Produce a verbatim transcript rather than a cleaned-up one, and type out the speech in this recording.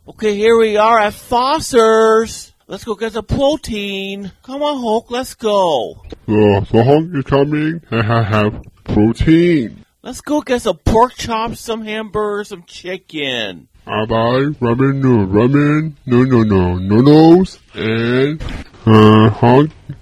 Okay, here we are at Foster's. Let's go get the protein. Come on, Hulk, let's go. Uh, so Hulk is coming and I have protein. Let's go get some pork chops, some hamburgers, some chicken. I buy ramen noodles, ramen, no, no, no, noodles, and uh, Hulk